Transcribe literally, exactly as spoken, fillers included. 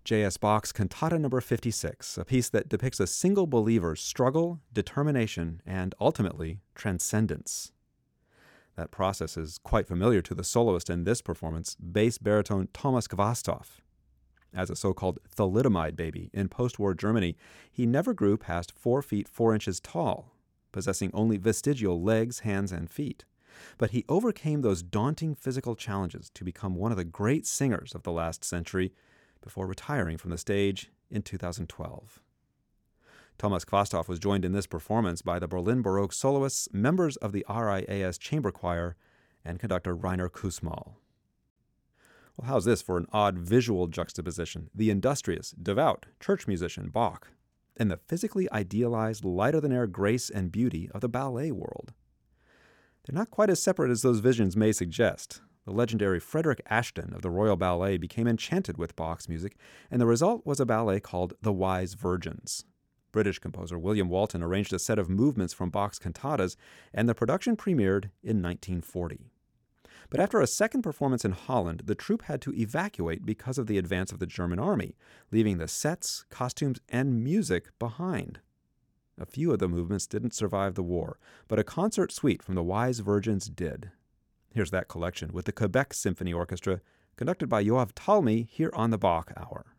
J S. Bach's Cantata number fifty-six, a piece that depicts a single believer's struggle, determination, and ultimately transcendence. That process is quite familiar to the soloist in this performance, bass baritone Thomas Gvastov. As a so-called thalidomide baby in post-war Germany, he never grew past four feet four inches tall, possessing only vestigial legs, hands, and feet. But he overcame those daunting physical challenges to become one of the great singers of the last century before retiring from the stage in two thousand twelve. Thomas Gvastov was joined in this performance by the Berlin Baroque soloists, members of the R I A S Chamber Choir, and conductor Rainer Kussmaul. Well, how's this for an odd visual juxtaposition? The industrious, devout church musician Bach and the physically idealized, lighter-than-air grace and beauty of the ballet world. They're not quite as separate as those visions may suggest. The legendary Frederick Ashton of the Royal Ballet became enchanted with Bach's music, and the result was a ballet called The Wise Virgins. British composer William Walton arranged a set of movements from Bach's cantatas, and the production premiered in nineteen forty. But after a second performance in Holland, the troupe had to evacuate because of the advance of the German army, leaving the sets, costumes, and music behind. A few of the movements didn't survive the war, but a concert suite from the Wise Virgins did. Here's that collection with the Quebec Symphony Orchestra, conducted by Yoav Talmi here on the Bach Hour.